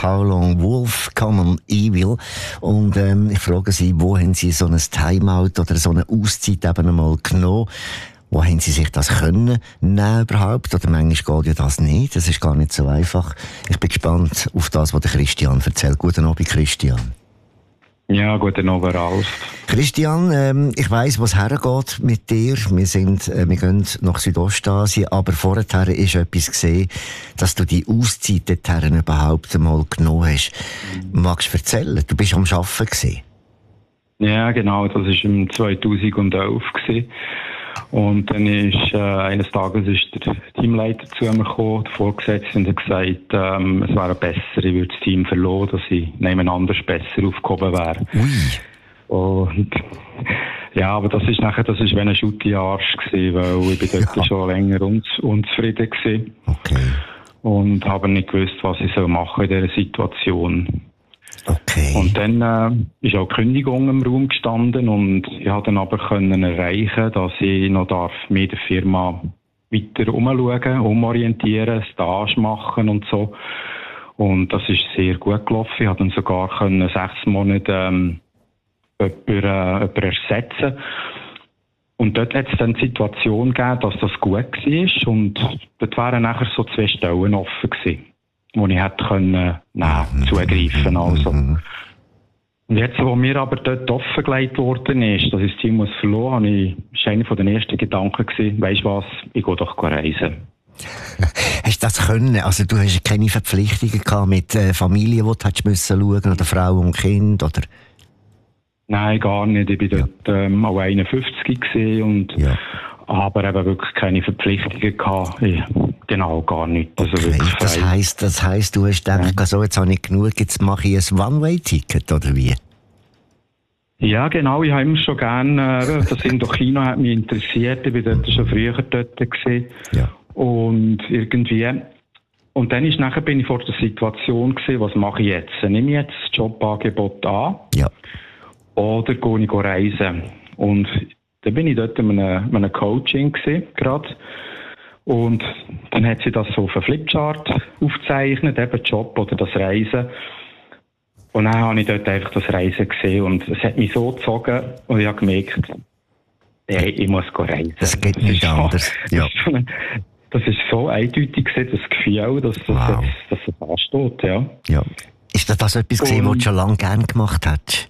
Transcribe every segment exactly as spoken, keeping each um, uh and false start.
How Long Wolf, Common Evil. Und ähm, ich frage Sie, wo haben Sie so ein Timeout oder so eine Auszeit eben einmal genommen? Wo haben Sie sich das können nehmen überhaupt? Oder manchmal geht ja das nicht. Das ist gar nicht so einfach. Ich bin gespannt auf das, was der Christian erzählt. Guten Abend, Christian. Ja, guten Abend, Ralf. Christian, ähm, ich weiss, wo es hergeht mit dir. Wir sind, äh, wir gehen nach Südostasien, aber vorher ist etwas gesehen, dass du die Auszeit dorthin überhaupt einmal genommen hast. Magst du erzählen? Du bist am Arbeiten gewesen. Ja, genau. Das war im zweitausendelf gewesen. Und dann ist, äh, eines Tages ist der Teamleiter zu mir gekommen, der Vorgesetzte, und hat gesagt, ähm, es wäre besser, ich würde das Team verloren, dass ich nebeneinander besser aufgehoben wäre. Ui. Und, ja, aber das ist nachher, das ist wie ein Schutt in den Arsch gewesen, weil ich bin dort ja. schon länger un unzufrieden gewesen. Okay. Und habe nicht gewusst, was ich soll machen in dieser Situation. Okay. Und dann äh, ist auch die Kündigung im Raum gestanden und ich konnte dann aber können erreichen, dass ich noch darf mit der Firma weiter umschauen, umorientieren, Stage machen und so. Und das ist sehr gut gelaufen. Ich konnte dann sogar können sechs Monate ähm, jemanden, äh, jemanden ersetzen. Und dort hat es dann die Situation gegeben, dass das gut war und dort wären nachher so zwei Stellen offen gewesen, wo ich hätte können, nein, zugreifen, also. Und jetzt, wo mir aber dort offengelegt worden ist, dass ich das Team muss verloren, habe ich, ist einer von den ersten Gedanken gewesen, weisst du was, ich gehe doch reisen. Hast du das können? Also du hast keine Verpflichtungen gehabt mit äh, Familie, die du hättest müssen schauen, oder Frau und Kind, oder? Nein, gar nicht. Ich war dort ähm, auch einundfünfzig gewesen und ja. aber eben wirklich keine Verpflichtungen gehabt. Ich, genau, gar nicht. Also okay, wirklich das heisst, das heisst, du hast gedacht, ja. so, jetzt habe ich genug, jetzt mache ich ein One-Way-Ticket, oder wie? Ja, genau. Ich habe immer schon gerne, äh, das Indokino hat mich interessiert. Ich war dort schon früher dort gewesen. Ja. Und irgendwie, und dann ist nachher bin ich vor der Situation gewesen, was mache ich jetzt? Nehme ich jetzt das Jobangebot an? Ja. Oder gehe ich reisen? Und dann bin ich dort in einem, einem Coaching gewesen, gerade. Und dann hat sie das so auf einem Flipchart aufgezeichnet, eben Job oder das Reisen. Und dann habe ich dort einfach das Reisen gesehen und es hat mich so gezogen und ich habe gemerkt, hey, ich muss reisen. Das geht das nicht anders. So, ja. Das ist so eindeutig gewesen, das Gefühl, dass das wow. jetzt, dass es ansteht, ja. Ja. Ist das, das etwas gewesen, was du schon lange gerne gemacht hast?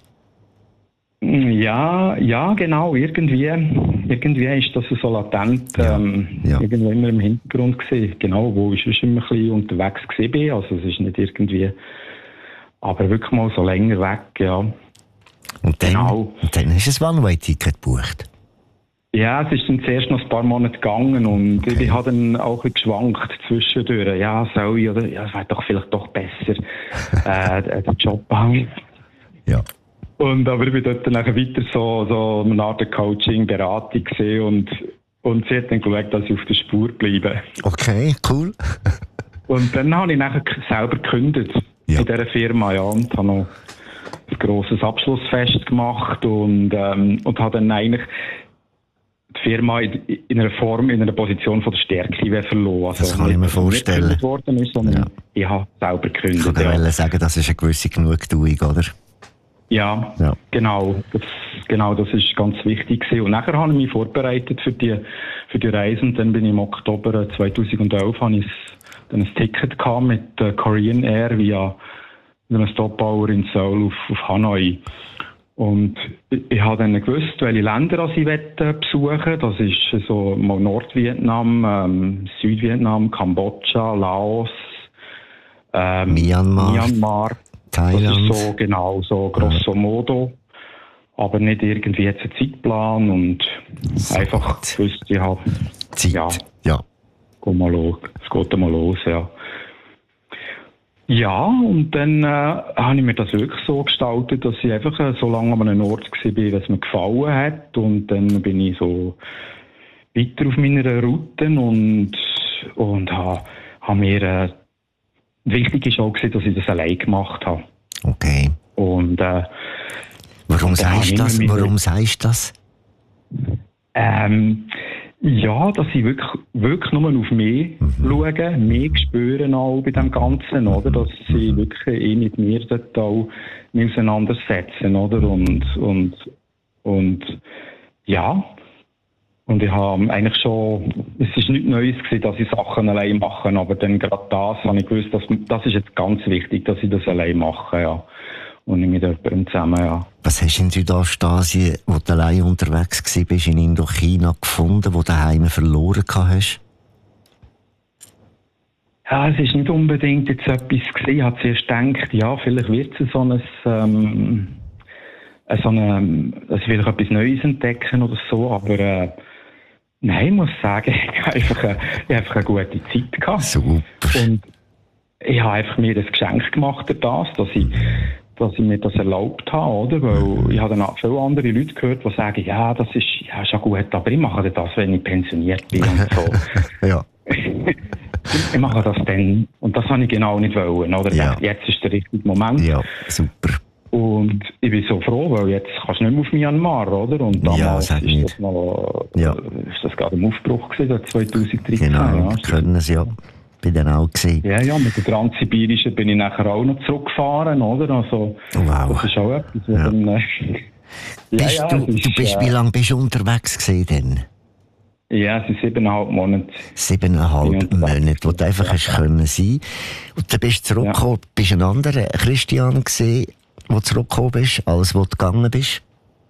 Ja, ja, genau, irgendwie, irgendwie ist das so latent, ja, ähm, ja. irgendwo immer im Hintergrund gewesen, genau, wo ich schon immer ein bisschen unterwegs gewesen bin, also es ist nicht irgendwie, aber wirklich mal so länger weg, ja. Und dann, genau. Und dann hast du ein One-Way-Ticket gebucht? Ja, es ist dann zuerst noch ein paar Monate gegangen und okay. ich habe dann auch ein bisschen geschwankt zwischendurch, ja, soll ich, oder, ja, es wäre doch vielleicht doch besser, äh, den Job haben. Ja. Und, aber ich bin dort dann weiter so, so eine Art Coaching, Beratung gesehen und, und sie hat dann geschaut, dass ich auf der Spur bleibe. Okay, cool. Und dann habe ich nachher selber gekündigt ja. in dieser Firma, ja, und habe noch ein grosses Abschlussfest gemacht und, ähm, und habe dann eigentlich die Firma in, in einer Form, in einer Position von der Stärke verloren. Also das kann ich mir vorstellen. Nicht worden ist, sondern ja. ich habe selber gekündigt. Ich kann ja. sagen, das ist eine gewisse Genugtuung, oder? Ja, ja, genau. Das, genau, das ist ganz wichtig gewesen. Und nachher habe ich mich vorbereitet für die, für die Reise. Und dann bin ich im Oktober zweitausendelf habe ich dann ein Ticket gehabt mit äh, Korean Air via einem Stopover in Seoul auf, auf Hanoi. Und ich, ich habe dann gewusst, welche Länder ich besuchen möchte. Das ist so mal Nordvietnam, ähm, Südvietnam, Kambodscha, Laos, ähm, Myanmar. Myanmar. Thailand. Das ist so, genau, so grosso modo. Aber nicht irgendwie jetzt ein Zeitplan und so einfach gewusst, ich habe, Zeit. ja, ja. Geh mal los. Es geht mal los, ja. Ja, und dann äh, habe ich mir das wirklich so gestaltet, dass ich einfach äh, so lange an einem Ort war, wie es mir gefallen hat. Und dann bin ich so weiter auf meiner Route und, und habe ha mir äh, wichtig ist auch, dass ich das allein gemacht habe. Okay. Und, äh, warum sagst du das? Warum sagst du das? Ähm, Ja, dass ich wirklich, wirklich nur auf mich mhm. schaue, mich spüren auch bei dem Ganzen, oder? Dass sie wirklich eh mit mir dort auch auseinandersetzen, oder? Und, und, und, ja. Und ich habe eigentlich schon, es ist nichts Neues gewesen, dass ich Sachen allein mache, aber dann gerade das habe ich gewusst, dass, das ist jetzt ganz wichtig, dass ich das allein mache, ja. Und nicht mit jemandem zusammen, ja. Was hast du in Südostasien, wo du allein unterwegs warst, in Indochina gefunden, wo du daheim verloren hast? Ja, es ist nicht unbedingt jetzt etwas gewesen. Ich habe zuerst gedacht, ja, vielleicht wird es so ein, ähm, so eine, dass ich vielleicht etwas Neues entdecken oder so, aber, äh, nein, ich muss sagen, ich habe einfach eine, ich habe einfach eine gute Zeit gehabt. Super. Und ich habe einfach mir das Geschenk gemacht durch das, dass ich, dass ich mir das erlaubt habe, oder? Weil ich habe dann auch viele andere Leute gehört, die sagen, ja, das ist, ja, ist ja gut, aber ich mache das, wenn ich pensioniert bin und so. Ja. Ich mache das dann. Und das habe ich genau nicht wollen, oder? Ja. Jetzt ist der richtige Moment. Ja, super. Und ich bin so froh, weil jetzt kannst du nicht mehr auf Myanmar, oder? Und damals ja, ist das noch, ja. ist das gerade im Aufbruch gewesen, zwanzig dreizehn. Genau, ja. wir können es ja. Bin dann auch gesehen. Ja, ja, mit der Transsibirischen bin ich nachher auch noch zurückgefahren, oder? Also, wow. Das ist auch etwas, ja. Dann, äh, ja, bist ja, du, ist, du bist, äh, wie lange bist du unterwegs gewesen denn? Ja, es sind siebeneinhalb Monate. Siebeneinhalb Monate, wo du einfach ja. hast können sein. Und dann bist du zurückgekommen, ja. bist ein anderer Christian gewesen, wo du zurückgekommen bist, als wo du gegangen bist?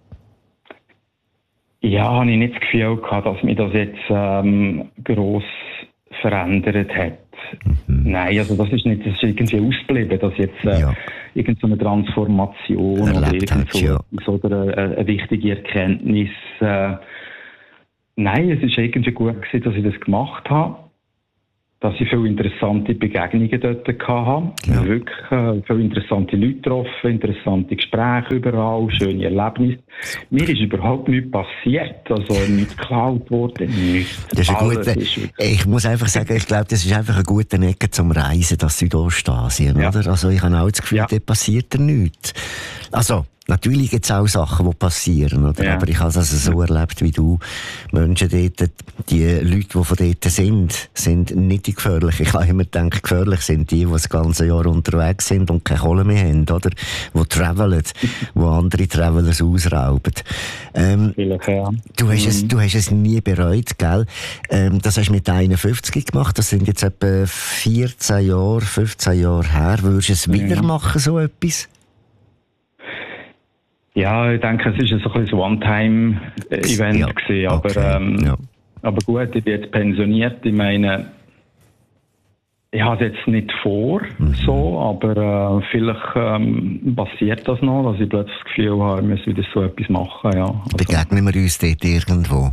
Ja, habe ich nicht das Gefühl gehabt, dass mich das jetzt ähm, gross verändert hat. Mhm. Nein, also das ist nicht, das ist irgendwie ausgeblieben, dass jetzt äh, ja. irgendeine Transformation erlebt oder, irgend so, ja. oder eine, eine wichtige Erkenntnis. Äh, nein, es ist irgendwie gut gewesen, dass ich das gemacht habe. Dass ich viele interessante Begegnungen dort hatte. Ja. Wirklich äh, viele interessante Leute getroffen, interessante Gespräche überall, schöne Erlebnisse. Mir ist überhaupt nichts passiert, also nichts geklaut worden, nichts. Das ist ein guter, ist ich muss einfach sagen, ich glaube, das ist einfach ein guter Ecke zum Reisen, das Südostasien, ja. oder? Also ich habe auch das Gefühl, ja. dort passiert nichts. Also, natürlich gibt es auch Sachen, die passieren, oder? Ja. Aber ich habe es also so erlebt wie du. Menschen dort, die Leute, die von dort sind, sind nicht die gefährlichen. Ich habe immer gedacht, gefährlich sind die, die das ganze Jahr unterwegs sind und keine Kohle mehr haben, oder? Die travelen, die andere Travelers ausrauben. Ähm, ja. du, hast es, du hast es nie bereut, gell? Ähm, das hast du mit einundfünfzig gemacht. Das sind jetzt etwa vierzehn Jahre, fünfzehn Jahre her. Würdest du es ja. wieder machen, so etwas? Ja, ich denke, es ist so ein bisschen ein One-Time-Event ja, gewesen, aber, okay, ähm, ja. aber gut, ich bin jetzt pensioniert. Ich meine, ich habe es jetzt nicht vor, mhm. so, aber äh, vielleicht ähm, passiert das noch, dass ich plötzlich das Gefühl habe, ich muss wieder so etwas machen. Ja. Also, begegnen wir uns dort irgendwo?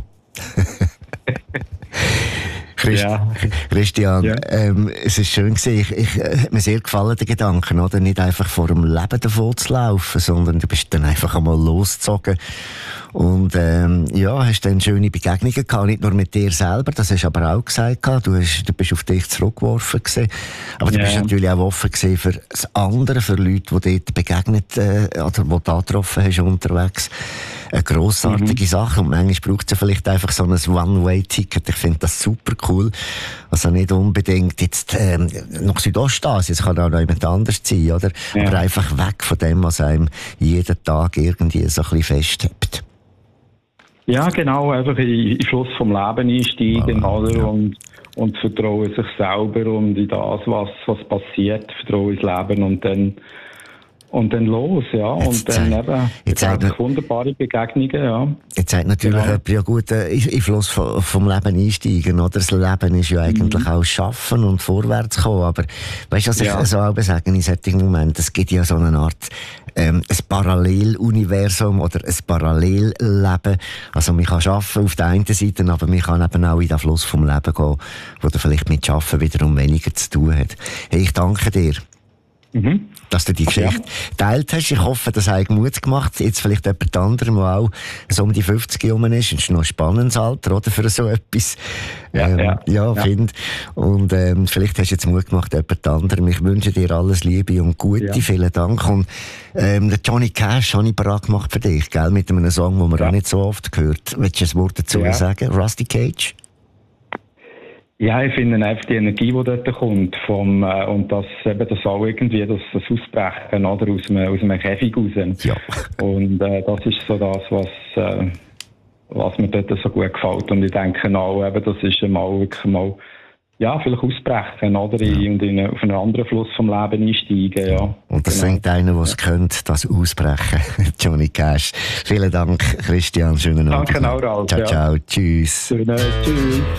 Christ, ja. Christian, ja. ähm, es ist schön gewesen. Ich, ich, äh, hat mir sehr gefallen, der Gedanke, oder? Nicht einfach vor dem Leben davon zu laufen, sondern du bist dann einfach einmal losgezogen. Und, ähm, ja, hast dann schöne Begegnungen gehabt, nicht nur mit dir selber, das hast du aber auch gesagt, du, hast, du bist auf dich zurückgeworfen gewesen. Aber du ja. bist natürlich auch offen gewesen für das andere, für Leute, die dort begegnet, äh, oder die du da getroffen hast unterwegs. Eine grossartige mhm. Sache. Und manchmal braucht es ja vielleicht einfach so ein One-Way-Ticket. Ich finde das super cool. Also nicht unbedingt jetzt ähm, nach Südostasien, es kann auch noch jemand anders sein, oder? Ja. Aber einfach weg von dem, was einem jeden Tag irgendwie so ein bisschen festhebt. Ja, genau. Einfach in den Fluss vom Leben einsteigen, voilà, oder? Ja. Und, und vertrauen sich selber und in das, was, was passiert. Vertrauen ins Leben und dann Und dann los, ja. Jetzt und dann zeig, eben jetzt einfach wunderbare Begegnungen, ja. Jetzt sagt natürlich genau. jemand, ja gut, äh, in den Fluss vom, vom Leben einsteigen, oder? Das Leben ist ja eigentlich mhm. auch Schaffen und vorwärts kommen. Aber weißt du, was ja. ich so auch sagen in solchen Momenten? Es gibt ja so eine Art ähm, ein Paralleluniversum oder ein Parallelleben. Also man kann arbeiten auf der einen Seite, aber man kann eben auch in den Fluss vom Leben gehen, wo du vielleicht mit Arbeiten wiederum weniger zu tun hat. Hey, ich danke dir. Mhm. Dass du die Geschichte geteilt hast. Ich hoffe, das hat Mut gemacht. Jetzt vielleicht jemand anderem, der auch so um die fünfzig herum ist. Das ist noch ein spannendes Alter, oder? Für so etwas. Ja, ähm, ja. ja, ja. finde. Und ähm, vielleicht hast du jetzt Mut gemacht, jemand anderem. Ich wünsche dir alles Liebe und Gute. Ja. Vielen Dank. Und ähm, der Johnny Cash habe ich parat gemacht für dich, gell? Mit einem Song, den man ja. auch nicht so oft hört. Willst du ein Wort dazu ja. sagen? Rusty Cage? Ja, ich finde einfach die Energie, die dort kommt, vom, äh, und das, eben das auch irgendwie, das, das Ausbrechen, oder, aus einem, aus einem Käfig raus. Ja. Und, äh, das ist so das, was, äh, was mir dort so gut gefällt. Und ich denke auch, eben, das ist mal wirklich mal, ja, vielleicht ausbrechen, oder, ja. und in, auf einen anderen Fluss vom Leben einsteigen, ja. Und das genau. Singt einer, der es ja. könnte, das Ausbrechen. Johnny Cash. Vielen Dank, Christian. Schönen Abend. Danke auch, Ralf. Ciao, ciao. Ja. Tschüss. Schönen, tschüss.